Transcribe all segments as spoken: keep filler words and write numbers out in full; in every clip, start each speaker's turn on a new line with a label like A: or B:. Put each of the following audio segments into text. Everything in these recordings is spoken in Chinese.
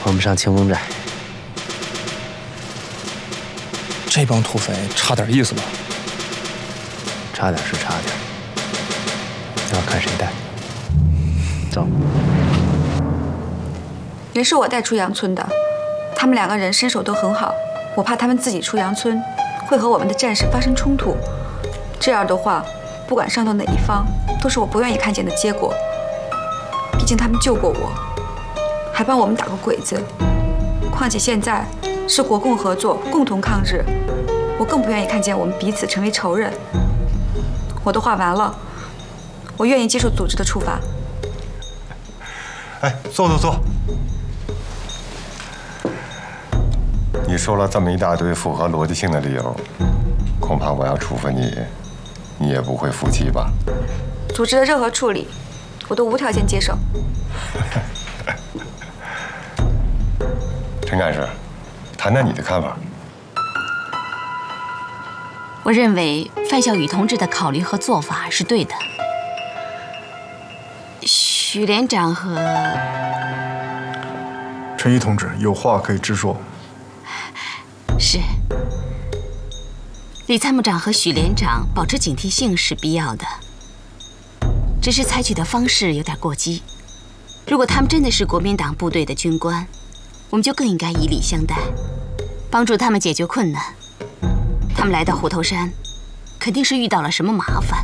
A: 我们上清风寨。
B: 这帮土匪差点意思吧？
A: 差点是差点，要看谁带。走。
C: 人是我带出杨村的，他们两个人身手都很好，我怕他们自己出杨村，会和我们的战士发生冲突。这样的话，不管伤到哪一方，都是我不愿意看见的结果。毕竟他们救过我，还帮我们打过鬼子。况且现在是国共合作，共同抗日，我更不愿意看见我们彼此成为仇人。我的话完了，我愿意接受组织的处罚。
D: 哎，坐坐坐。你说了这么一大堆符合逻辑性的理由，恐怕我要处分你，你也不会服气吧？
C: 组织的任何处理，我都无条件接受。
D: 陈干事，谈谈你的看法。
E: 我认为范小雨同志的考虑和做法是对的。许连长和
B: 陈毅同志有话可以直说。
E: 是。李参谋长和许连长保持警惕性是必要的，只是采取的方式有点过激。如果他们真的是国民党部队的军官，我们就更应该以礼相待，帮助他们解决困难。他们来到虎头山，肯定是遇到了什么麻烦。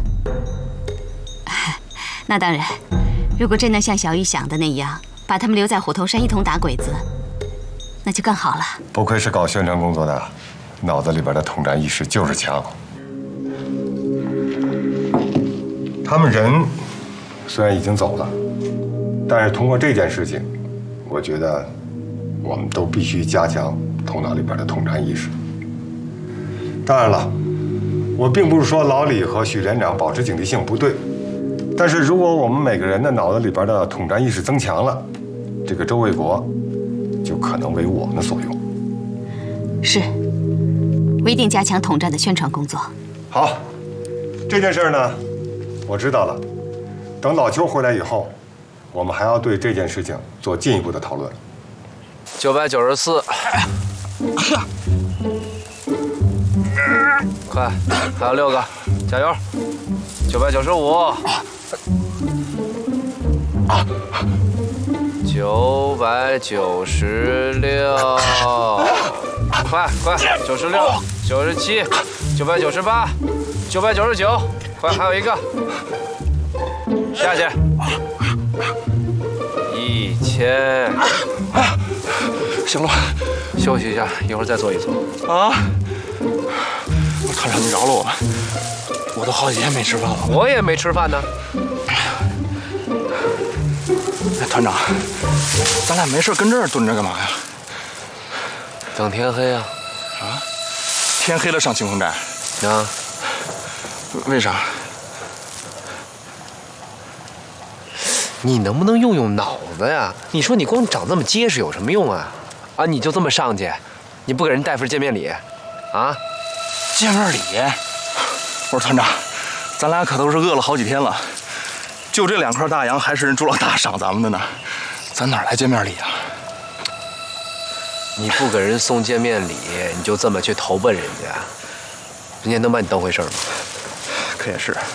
E: 那当然，如果真能像小雨想的那样，把他们留在虎头山一同打鬼子，那就更好了。
D: 不愧是搞宣传工作的，脑子里边的统战意识就是强。他们人虽然已经走了，但是通过这件事情，我觉得我们都必须加强头脑里边的统战意识。当然了，我并不是说老李和许连长保持警惕性不对，但是如果我们每个人的脑子里边的统战意识增强了，这个周卫国就可能为我们所用。
E: 是，我一定加强统战的宣传工作。
D: 好，这件事呢，我知道了。等老邱回来以后，我们还要对这件事情做进一步的讨论。
A: 九百九十四。快，还有六个，加油！九百九十五，九百九十六，快快，九十六，九十七，九百九十八，九百九十九，快，还有一个，下去，一千。
B: 行了，
A: 休息一下，一会儿再做一做。
B: 啊！团长，你饶了我吧，我都好几天没吃饭了。
A: 我也没吃饭呢。
B: 哎，团长，咱俩没事跟这儿蹲着干嘛呀？
A: 等天黑啊。
B: 啊？天黑了上清风寨？
A: 啊？
B: 为啥？
A: 你能不能用用脑子呀？你说你光长这么结实有什么用啊？啊，你就这么上去，你不给人带份见面礼，啊？
B: 见面礼？我说团长，咱俩可都是饿了好几天了，就这两块大洋还是人朱老大赏咱们的呢，咱哪来见面礼啊？
A: 你不给人送见面礼，你就这么去投奔人家，人家能把你当回事吗？
B: 可也是。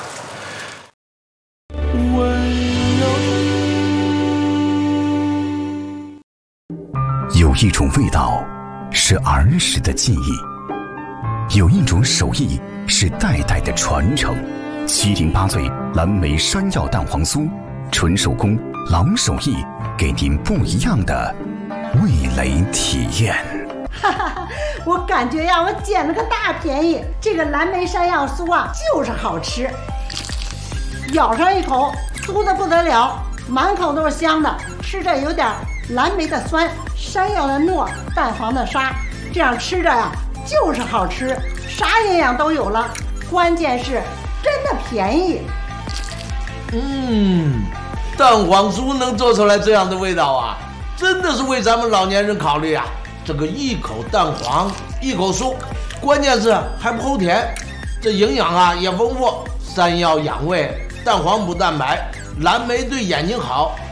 F: 有一种味道是儿时的记忆，有一种手艺是代代的传承。七零八醉蓝莓山药蛋黄酥，纯手工老手艺，给您不一样的味蕾体验。
G: 哈哈，我感觉呀，我捡了个大便宜。这个蓝莓山药酥啊，就是好吃，咬上一口，酥的不得了，满口都是香的，吃着有点蓝莓的酸，山药的糯，蛋黄的沙，这样吃着呀就是好吃，啥营养都有了，关键是真的便宜。
H: 嗯，蛋黄酥能做出来这样的味道啊，真的是为咱们老年人考虑啊。这个一口蛋黄一口酥，关键是还不齁甜，这营养啊也丰富，山药养胃，蛋黄补蛋白，蓝莓对眼睛好，